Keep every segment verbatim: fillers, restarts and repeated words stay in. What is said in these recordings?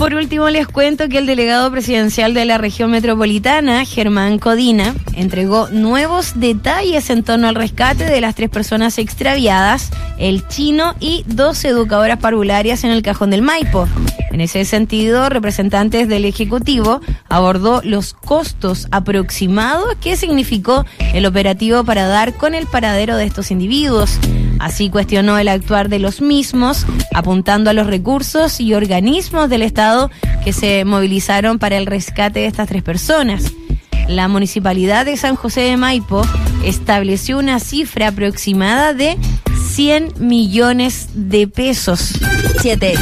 Por último, les cuento que el delegado presidencial de la región metropolitana, Germán Codina, entregó nuevos detalles en torno al rescate de las tres personas extraviadas, el chino y dos educadoras parvularias en el Cajón del Maipo. En ese sentido, representantes del Ejecutivo abordó los costos aproximados que significó el operativo para dar con el paradero de estos individuos. Así cuestionó el actuar de los mismos, apuntando a los recursos y organismos del Estado que se movilizaron para el rescate de estas tres personas. La Municipalidad de San José de Maipo estableció una cifra aproximada de cien millones de pesos. Siete.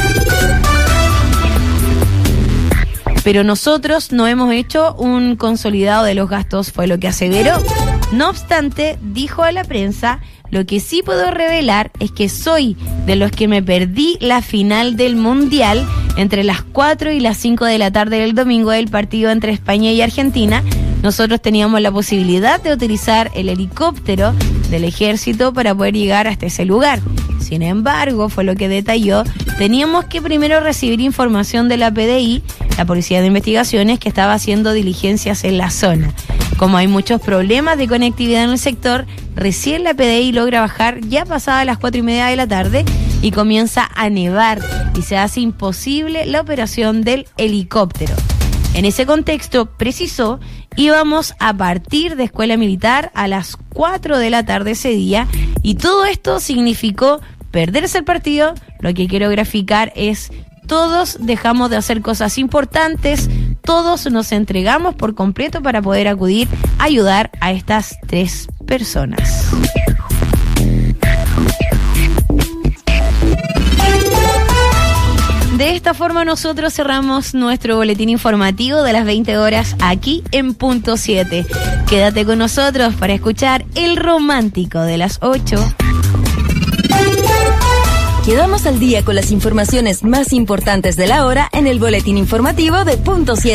Pero nosotros no hemos hecho un consolidado de los gastos, fue lo que aseveró. No obstante, dijo a la prensa, lo que sí puedo revelar es que soy de los que me perdí la final del Mundial entre las cuatro y las cinco de la tarde del domingo del partido entre España y Argentina. Nosotros teníamos la posibilidad de utilizar el helicóptero del ejército para poder llegar hasta ese lugar. Sin embargo, fue lo que detalló, teníamos que primero recibir información de la P D I, la Policía de Investigaciones, que estaba haciendo diligencias en la zona. Como hay muchos problemas de conectividad en el sector, recién la P D I logra bajar ya pasadas las cuatro y media de la tarde y comienza a nevar y se hace imposible la operación del helicóptero. En ese contexto, precisó, íbamos a partir de Escuela Militar a las cuatro de la tarde ese día y todo esto significó perderse el partido. Lo que quiero graficar es todos dejamos de hacer cosas importantes, todos nos entregamos por completo para poder acudir a ayudar a estas tres personas. De esta forma nosotros cerramos nuestro boletín informativo de las veinte horas aquí en Punto siete. Quédate con nosotros para escuchar El Romántico de las ocho. Quedamos al día con las informaciones más importantes de la hora en el boletín informativo de Punto siete.